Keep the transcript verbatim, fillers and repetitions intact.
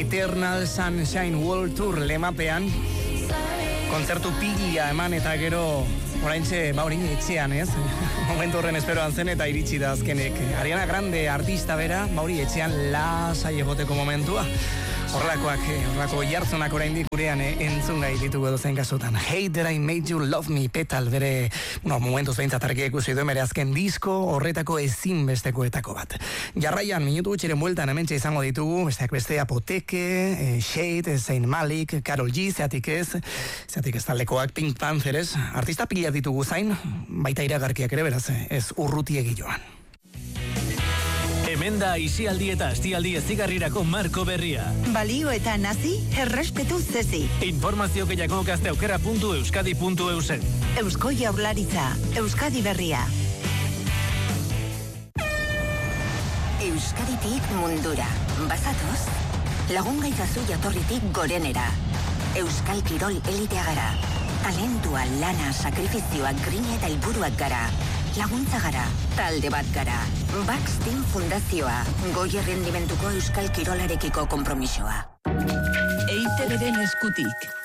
Eternal Sunshine World Tour lemapean kontzertu pila eman eta gero oraintxe, ba hori etxean, ez? Momentu horren esperoan zen eta iritsi da azkenek. Ariana Grande artista bera, ba hori etxean lasai egoteko momentua. Horrelakoak, horrelako jartzonak oraindik gurean eh, entzun gai ditugu edo zen kasutan. Hey That I Made You Love Me, Petal, bere, no, momentuz behintzat argi ikusi duen bere azken disko horretako ezinbestekoetako bat. Jarraian, minutu gutxiren bueltan hementxe izango ditugu, besteak beste Apoteke, eh, Shade, Zayn Malik, Karol G, zeatik ez, zeatik ez taldekoak, Pink Panther ez, artista pila ditugu zain, baita iragarkiak ere beraz, ez urrutiegi joan. Hemen da isialdi eta astialdi ezigarrirako marko berria. Balio eta nazi, errespetu zezi. Informazio gehiago gazteaukera puntu euskadi puntu eusen. Eusko Jaurlaritza, Euskadi Berria. Euskaditik mundura. Bazatoz, lagun gaitazu jatorritik gorenera. Euskal Kirol elitea gara. Talentua, lana, sakrifizioak, grina eta helburuak gara. Laguntza gara, talde bat gara. Bax Team Fundazioa, goi errendimentuko Euskal Kirolarekiko konpromisoa. E I Te Beren eskutik,